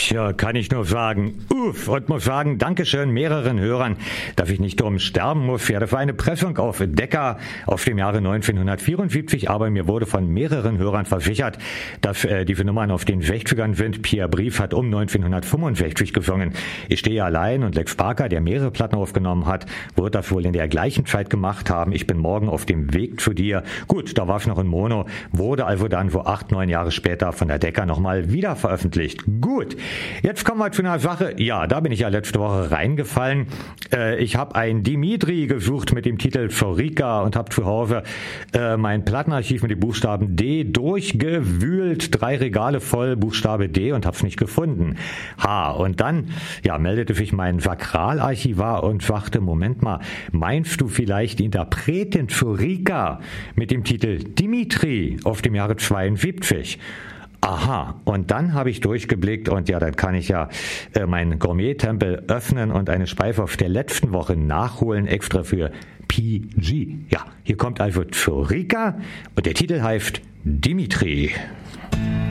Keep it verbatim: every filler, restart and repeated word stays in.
Tja, kann ich nur sagen, uff, und muss sagen, Dankeschön mehreren Hörern, dass ich nicht drum sterben muss. Ja, das war eine Pressung auf Decca auf dem Jahre neunzehnhundertvierundsiebzig, aber mir wurde von mehreren Hörern versichert, dass äh, diese Nummern auf den sechzigern sind. Pierre Brief hat um neunzehnhundertfünfundsechzig gesungen. Ich stehe allein und Lex Barker, der mehrere Platten aufgenommen hat, wird das wohl in der gleichen Zeit gemacht haben. Ich bin morgen auf dem Weg zu dir. Gut, da war es noch in Mono, wurde also dann so acht, neun Jahre später von der Decca nochmal wieder veröffentlicht. Gut, jetzt kommen wir zu einer Sache. Ja, da bin ich ja letzte Woche reingefallen. Äh, ich habe einen Dimitri gesucht mit dem Titel Zorica und habe zu Hause äh, mein Plattenarchiv mit dem Buchstaben D durchgewühlt. Drei Regale voll Buchstabe D und habe es nicht gefunden. Ha, und dann ja, meldete sich mein Sakralarchivar und sagte, Moment mal, meinst du vielleicht die Interpretin Zorica mit dem Titel Dimitri auf dem Jahre zweiundsiebzig? Aha, und dann habe ich durchgeblickt und ja, dann kann ich ja äh, meinen Gourmet-Tempel öffnen und eine Speise auf der letzten Woche nachholen, extra für P G. Ja, hier kommt also Zorica und der Titel heißt Dimitri.